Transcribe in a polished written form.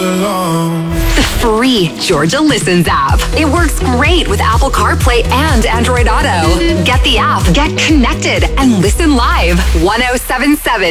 alone. The free Georgia Listens app. It works great with Apple CarPlay and Android Auto. Get the app, get connected, and listen live. 107.7